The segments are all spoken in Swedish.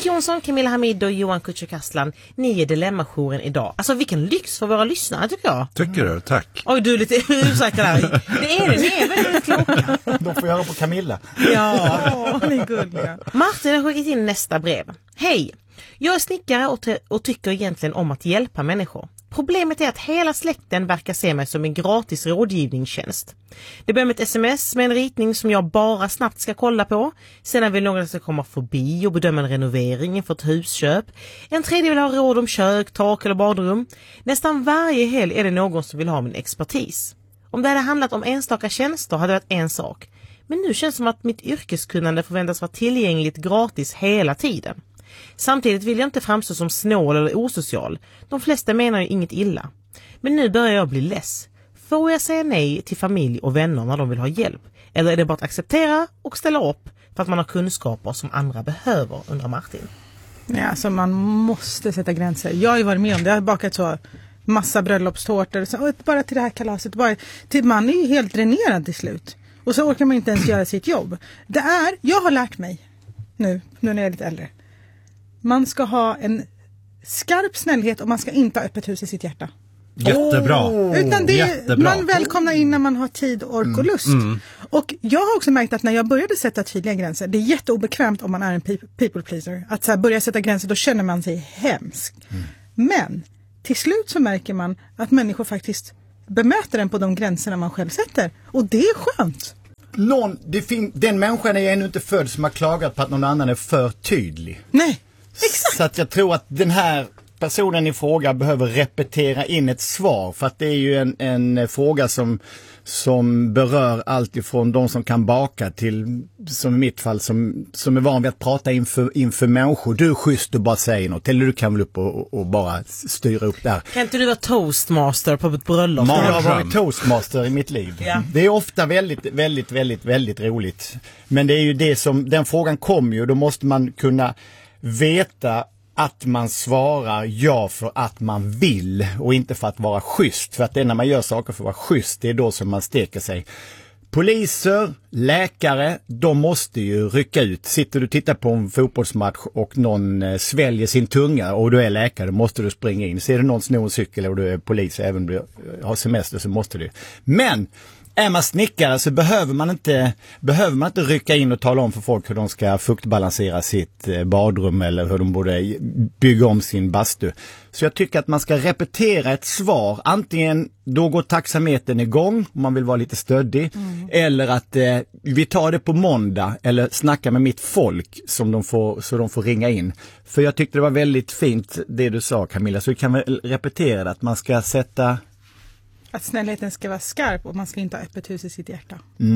Erik Jonsson, Camilla Hamid och Johan Kutcher-Kastlan. Ni är Dilemma-jouren idag. Alltså vilken lyx för våra lyssnare tycker jag. Tycker du? Tack. Oj, du är lite osäker där. Det är det, ni är väldigt kloka. De får göra på Camilla. Ja, ni är gulliga. Martin har skickat in nästa brev. Hej, jag är snickare och tycker egentligen om att hjälpa människor. Problemet är att hela släkten verkar se mig som en gratis rådgivningstjänst. Det börjar med ett sms med en ritning som jag bara snabbt ska kolla på. Sedan vill någon att jag komma förbi och bedöma en renovering för ett husköp. En tredje vill ha råd om kök, tak eller badrum. Nästan varje helg är det någon som vill ha min expertis. Om det hade handlat om enstaka tjänster hade det varit en sak. Men nu känns det som att mitt yrkeskunnande förväntas vara tillgängligt gratis hela tiden. Samtidigt vill jag inte framstå som snål eller osocial. De flesta menar ju inget illa. Men nu börjar jag bli less. Får jag säga nej till familj och vänner när de vill ha hjälp? Eller är det bara att acceptera och ställa upp för att man har kunskaper som andra behöver, undrar Martin. Ja, alltså man måste sätta gränser. Jag har ju varit med om det. Jag har bakat så massa bröllopstårtor. Så, bara till det här kalaset. Bara till, man är ju helt dränerad till slut. Och så orkar man inte ens göra sitt jobb. Jag har lärt mig nu när jag är lite äldre. Man ska ha en skarp snällhet och man ska inte ha öppet hus i sitt hjärta. Jättebra. Utan det Jättebra. man välkomnar in när man har tid, ork och lust. Och jag har också märkt att när jag började sätta tydliga gränser, det är jätteobekvämt om man är en people pleaser. Att så här börja sätta gränser, då känner man sig hemsk. Men till slut så märker man att människor faktiskt bemöter en på de gränserna man själv sätter. Och det är skönt. Den människan är ännu inte född som har klagat på att någon annan är för tydlig. Nej, exakt. Så att jag tror att den här personen i fråga behöver repetera in ett svar. För att det är ju en fråga som berör allt ifrån de som kan baka till, som i mitt fall, som är van vid att prata inför människor. Du är schysst och bara säger något. Eller du kan väl upp och bara styra upp där. Kan inte du vara toastmaster på ett bröllop? Jag har varit toastmaster i mitt liv. Ja. Det är ofta väldigt, väldigt, väldigt, väldigt roligt. Men det är ju det som, den frågan kommer ju, då måste man kunna veta att man svarar ja för att man vill och inte för att vara schysst. För att det är när man gör saker för att vara schysst, det är då som man steker sig. Poliser, läkare, de måste ju rycka ut. Sitter du och tittar på en fotbollsmatch och någon sväljer sin tunga och du är läkare, då måste du springa in. Ser du någon sno en cykel och du är polis och även har semester, så måste du. Men är man snickare så behöver man inte rycka in och tala om för folk hur de ska fuktbalansera sitt badrum eller hur de borde bygga om sin bastu. Så jag tycker att man ska repetera ett svar. Antingen då går tacksamheten igång om man vill vara lite stöddig. Eller att vi tar det på måndag eller snacka med mitt folk så de får ringa in. För jag tyckte det var väldigt fint det du sa, Camilla. Så vi kan väl repetera det, att man ska sätta... Att snällheten ska vara skarp och man ska inte ha öppet hus i sitt hjärta.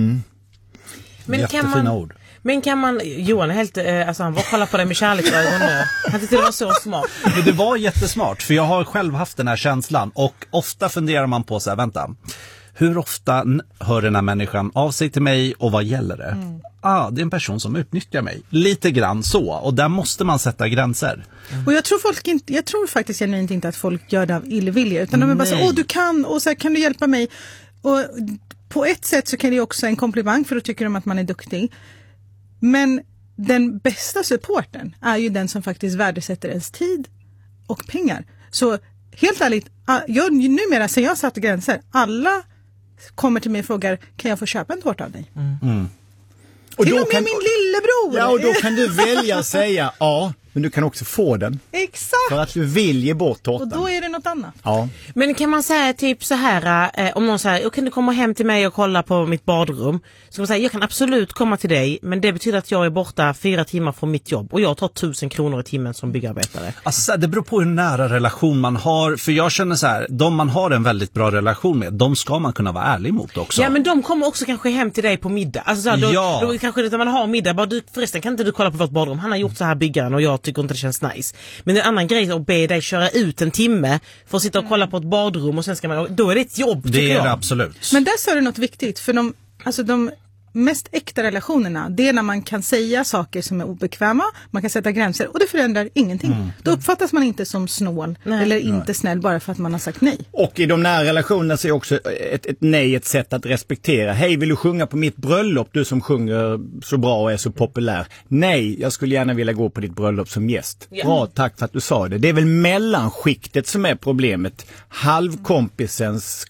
Men Jättefina ord. Men kan man, Johan är helt, alltså han var kolla på det med kärleksögon nu. Han tyckte det var så smart. Men det var jättesmart, för jag har själv haft den här känslan och ofta funderar man på så här, vänta, hur ofta hör den här människan av sig till mig och vad gäller det? Det är en person som utnyttjar mig. Lite grann så, och där måste man sätta gränser. Och jag tror faktiskt genuint inte att folk gör det av illvilja, utan de är bara så, du kan, och så här, kan du hjälpa mig? Och på ett sätt så kan det också en komplimang, för då tycker de att man är duktig. Men den bästa supporten är ju den som faktiskt värdesätter ens tid och pengar. Så helt ärligt, numera sen jag satte gränser, alla kommer till mig och frågar, kan jag få köpa en tårta av dig? Och till och med min lillebror. Ja, och då kan du välja att säga ja, men du kan också få den. Exakt. För att du vill ge bort tårtan. Och då är det något annat. Ja. Men kan man säga typ så här, om någon säger, kan du komma hem till mig och kolla på mitt badrum? Så kan man säga, jag kan absolut komma till dig, men det betyder att jag är borta 4 timmar från mitt jobb och jag tar 1000 kronor i timmen som byggarbetare. Alltså, det beror på hur nära relation man har, för jag känner så här, de man har en väldigt bra relation med, de ska man kunna vara ärlig mot också. Ja, men de kommer också kanske hem till dig på middag. Alltså så här, då kanske det, när man har middag, bara förresten kan inte du kolla på vårt badrum? Han har gjort så här byggaren och jag tycker inte det känns nice. Men en annan grej är att be dig köra ut en timme för att sitta och kolla på ett badrum och sen ska man, då är det ett jobb. Det är det absolut. Men där sa du något viktigt, för mest äkta relationerna, det är när man kan säga saker som är obekväma, man kan sätta gränser och det förändrar ingenting. Då uppfattas man inte som snål eller inte snäll bara för att man har sagt nej. Och i de nära relationerna så är också ett nej ett sätt att respektera. Hej, vill du sjunga på mitt bröllop, du som sjunger så bra och är så populär? Nej, jag skulle gärna vilja gå på ditt bröllop som gäst. Bra, tack för att du sa det. Det är väl mellanskiktet som är problemet. Halvkompisens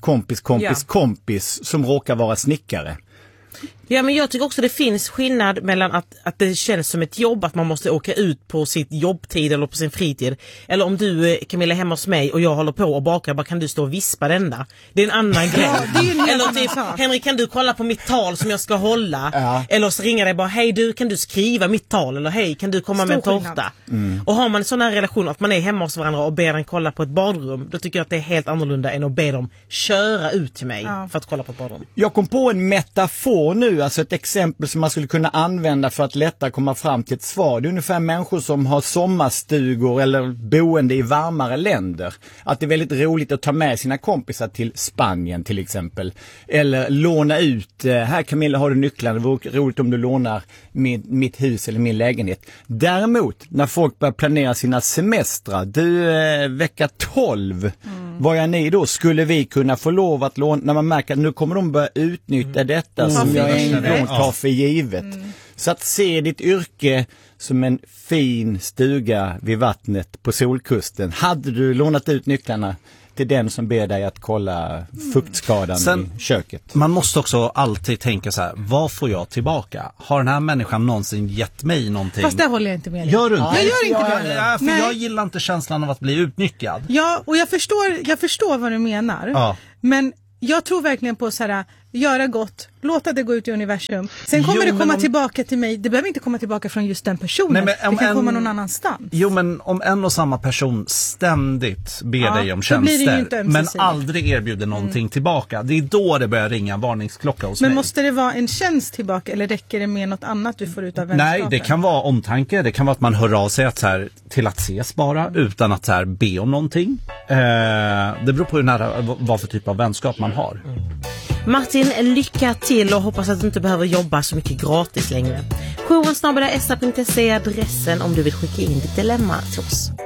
kompis som råkar vara snickare. Ja, men jag tycker också det finns skillnad mellan att det känns som ett jobb, att man måste åka ut på sitt jobbtid eller på sin fritid. Eller om du, Camilla, är hemma hos mig och jag håller på och bakar, bara kan du stå och vispa den där? Det är en annan grej. Eller typ, Henrik, kan du kolla på mitt tal som jag ska hålla? Eller så ringer det bara, hej du, kan du skriva mitt tal? Eller hej, kan du komma med en tårta? Och har man en sån här relation att man är hemma hos varandra och ber den kolla på ett badrum, då tycker jag att det är helt annorlunda än att be dem köra ut till mig för att kolla på ett badrum. Jag kom på en metafor nu, alltså ett exempel som man skulle kunna använda för att lättare komma fram till ett svar. Det är ungefär människor som har sommarstugor eller boende i varmare länder. Att det är väldigt roligt att ta med sina kompisar till Spanien till exempel. Eller låna ut, här Camilla har du nycklarna, det vore roligt om du lånar mitt hus eller min lägenhet. Däremot, när folk börjar planera sina semestrar, vecka 12, vad är ni då? Skulle vi kunna få lov att låna, när man märker att nu kommer de börja utnyttja detta som jag en gång tar för givet. Så att se ditt yrke som en fin stuga vid vattnet på solkusten. Hade du lånat ut nycklarna till den som ber dig att kolla fuktskadan i köket? Man måste också alltid tänka så här, vad får jag tillbaka? Har den här människan någonsin gett mig någonting? Fast det håller jag inte med. Gör du inte? Jag gör inte det. För jag gillar inte känslan av att bli utnyttjad. Ja, och jag förstår vad du menar. Ja. Men jag tror verkligen på så här, göra gott, låta det gå ut i universum. Sen kommer det komma tillbaka till mig. Det behöver inte komma tillbaka från just den personen. Nej, det kan komma någon annanstans. Jo, men om en och samma person ständigt ber dig om tjänster men aldrig erbjuder någonting tillbaka, det är då det börjar ringa varningsklocka hos mig. Men måste det vara en tjänst tillbaka eller räcker det med något annat du får ut av vänskapen? Nej, det kan vara omtanke. Det kan vara att man hör av sig till att ses bara utan att be om någonting. Det beror på hur nära, vad för typ av vänskap man har. Martin, lycka till och hoppas att du inte behöver jobba så mycket gratis längre. Jouren@sta.se är adressen om du vill skicka in ditt dilemma till oss.